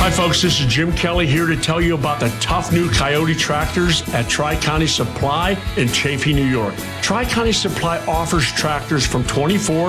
Hi, folks. This is Jim Kelly here to tell you about the tough new Coyote tractors at Tri-County Supply in Chaffee, New York. Tri-County Supply offers tractors from 24